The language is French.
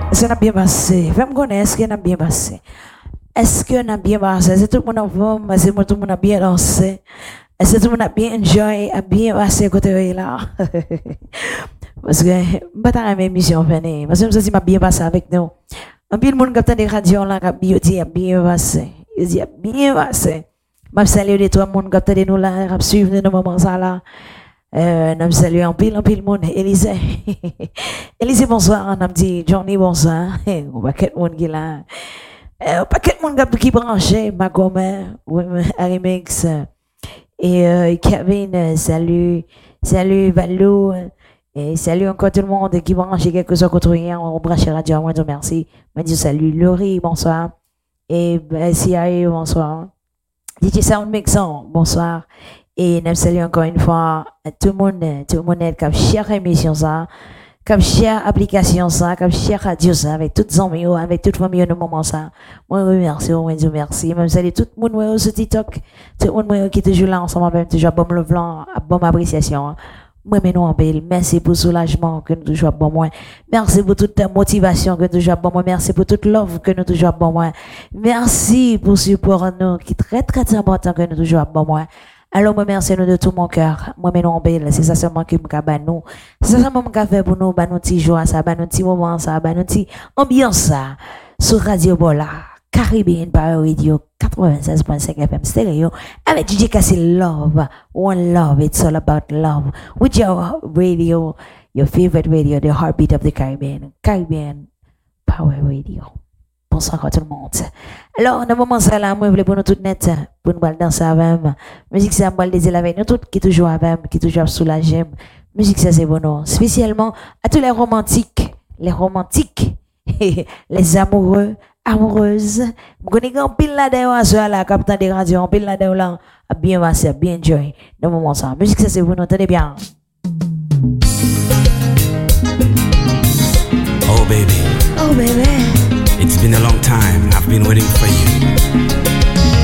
Est-ce qu'on a bien passé? Fais-moi connaître, est-ce qu'on a bien passé? Est-ce qu'on a bien passé? Est-ce que tout le monde a forme? Est-ce que tout le monde a bien dansé? Est-ce que tout le monde a bien enjoy, a bien passé côté là? Parce que, je ne pas mes émissions venir. Parce que je me bien passé avec nous. Un peu de monde qui a des radios là, qui a bien passé. Il dit bien passé. Je salue les trois monde qui a nous là, qui suivent nous moment ça là. Nous saluons en pile monde. Élisée. Élisée, bonsoir. On a dit Johnny, bonsoir. On va quel monde qui là. Pas quel monde qui branché, Magomé, Arimix. Et Kevin, salut Valou. Et salut encore tout le monde qui branche quelque chose contre rien. On branche radio, moi, merci. Je dis salut Laurie, bonsoir. Et CIA, bonsoir. DJ Sound Mixon, bonsoir. Et nous saluons encore une fois tout le monde qui cher émission ça, qui cher application ça, qui cher radio ça, avec toutes les amis, avec toute famille au moment ça. Moi, remercie, moi, je merci. Même salut tout le monde sur TikTok, tout le monde qui est toujours là ensemble, même toujours bon le blanc, bonne appréciation. Moi, mais nous en belle. Merci pour le soulagement que nous toujours bon moi. Merci pour toute motivation que nous toujours bon moi. Merci pour toute love que nous toujours bon moi. Merci pour le support nous qui est très très important que nous toujours bon moi. Alors, moi, merci nous de tout mon cœur. Moi, mais non, belle, c'est ça seulement qui me bat nous. C'est ça seulement qui fait pour nous, bah, nous, petit joie, ça, bah, nous, petit moment, ça, bah, nous, petit ambiance, ça, sur Radio Bola, Caribbean Power Radio, 96.5 FM stéréo, avec DJ Cassie Love, One Love, it's all about love, with your radio, your favorite radio, the heartbeat of the Caribbean, Caribbean Power Radio. Bonsoir à tout le monde. Alors, dans le moment ça là, moi, je voulais pour nous toutes net, pour nous danser avec nous. Musique, ça m'a désir avec nous toutes, qui toujours avec qui toujours soulagé. Musique, ça c'est bon, non. Spécialement à tous les romantiques, les amoureux, amoureuses. Vous connaissez un pile là-dedans, à ce là, capitaine des radios, un pile là-dedans là, à bien passer, bien enjoy. Dans le moment ça. Musique, ça c'est bon, non. Tenez bien. Oh baby. Oh baby. It's been a long time. I've been waiting for you.